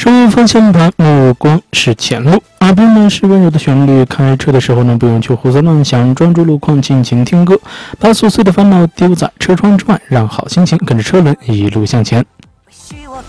手握方向盘，目光是前路。耳边呢是温柔的旋律，开车的时候呢不用去胡思乱想，专注路况，尽情听歌，把琐碎的烦恼丢在车窗之外，让好心情跟着车轮一路向前。